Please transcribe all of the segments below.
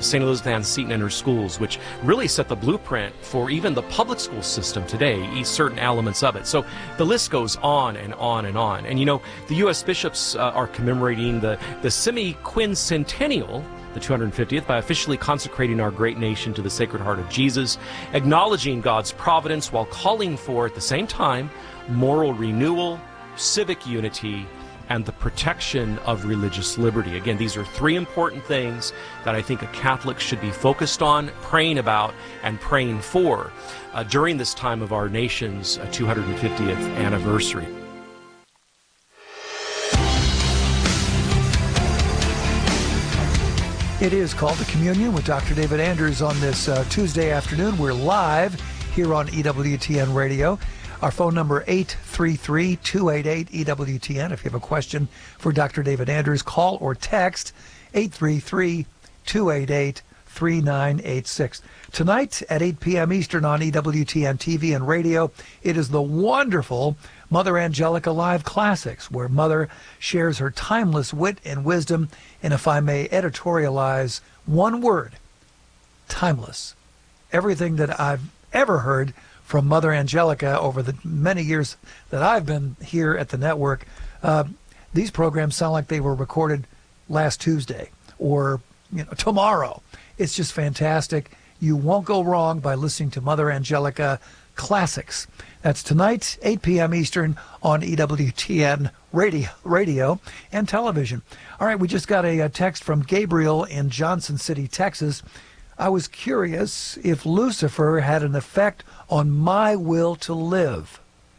St. Elizabeth Ann Seton and her schools, which really set the blueprint for even the public school system today, certain elements of it. So the list goes on and on and on. And the U.S. bishops are commemorating the semi-quincentennial, the 250th, by officially consecrating our great nation to the Sacred Heart of Jesus, acknowledging God's providence while calling for, at the same time, moral renewal, civic unity, and the protection of religious liberty. Again, these are three important things that I think a Catholic should be focused on, praying about, and praying for during this time of our nation's 250th anniversary. It is Call to Communion with Dr. David Anders on this Tuesday afternoon. We're live here on EWTN Radio. Our phone number, 833-288-EWTN. If you have a question for Dr. David Anders, call or text 833-288-3986. Tonight at 8 p.m. Eastern on EWTN TV and radio, it is the wonderful Mother Angelica Live Classics, where Mother shares her timeless wit and wisdom, and if I may editorialize one word, timeless. Everything that I've ever heard from Mother Angelica over the many years that I've been here at the network, these programs sound like they were recorded last Tuesday or tomorrow. It's just fantastic. You won't go wrong by listening to Mother Angelica Classics. That's tonight, 8 p.m. Eastern on EWTN radio and television. All right, we just got a text from Gabriel in Johnson City, Texas. I was curious if Lucifer had an effect on my will to live.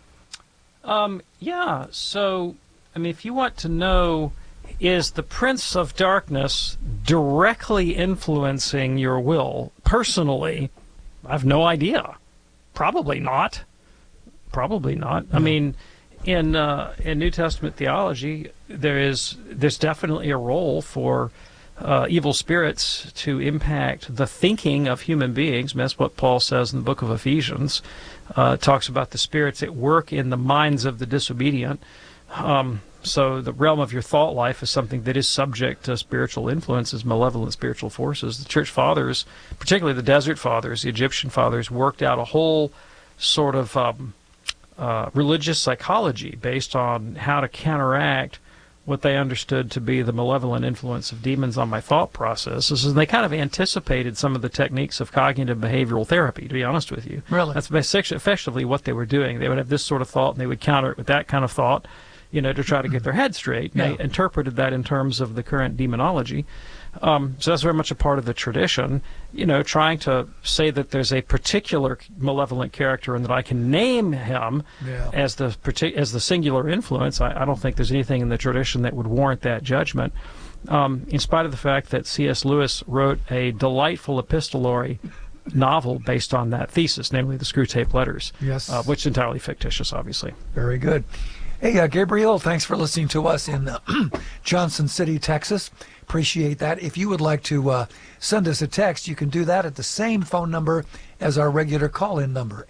Yeah, so, if you want to know, is the Prince of Darkness directly influencing your will personally? I have no idea. Probably not. No. In New Testament theology, there's definitely a role for evil spirits to impact the thinking of human beings. That's what Paul says in the book of Ephesians. Talks about the spirits at work in the minds of the disobedient. So the realm of your thought life is something that is subject to spiritual influences, malevolent spiritual forces. The church fathers, particularly the desert fathers, the Egyptian fathers, worked out a whole sort of religious psychology based on how to counteract what they understood to be the malevolent influence of demons on my thought processes, and they kind of anticipated some of the techniques of cognitive behavioral therapy, to be honest with you. Really? That's effectively what they were doing. They would have this sort of thought, and they would counter it with that kind of thought, to try to get their head straight. Yeah. They interpreted that in terms of the current demonology. So that's very much a part of the tradition, trying to say that there's a particular malevolent character and that I can name him as the singular influence. I don't think there's anything in the tradition that would warrant that judgment, in spite of the fact that C.S. Lewis wrote a delightful epistolary novel based on that thesis, namely the Screwtape Letters, which is entirely fictitious, obviously. Very good. Hey, Gabriel, thanks for listening to us in Johnson City, Texas. Appreciate that. If you would like to send us a text, you can do that at the same phone number as our regular call-in number,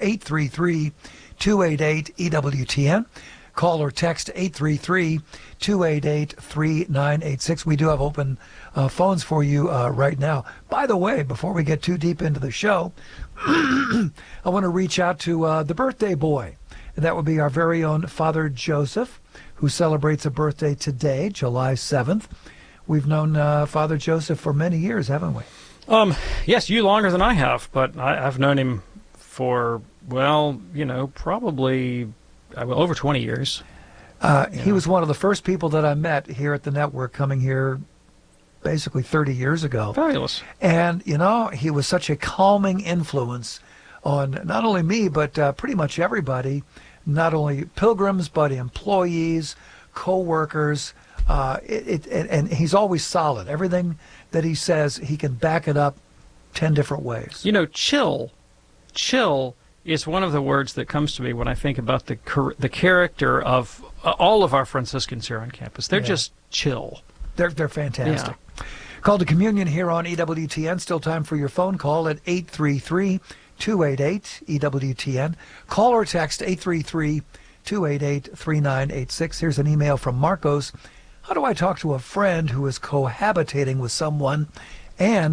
833-288-EWTN. Call or text 833-288-3986. We do have open phones for you right now. By the way, before we get too deep into the show, I want to reach out to the birthday boy. That would be our very own Father Joseph, who celebrates a birthday today, July 7th. We've known Father Joseph for many years, haven't we? Yes, you longer than I have, but I've known him for, probably over 20 years. He was one of the first people that I met here at the network, coming here basically 30 years ago. Fabulous. And, he was such a calming influence on not only me, but pretty much everybody, not only pilgrims, but employees, co-workers. And he's always solid. Everything that he says, he can back it up 10 different ways. Chill is one of the words that comes to me when I think about the character of all of our Franciscans here on campus. They're just chill. They're fantastic. Yeah. Call to Communion here on EWTN. Still time for your phone call at 833-288-EWTN. Call or text 833-288-3986. Here's an email from Marcos. How do I talk to a friend who is cohabitating with someone and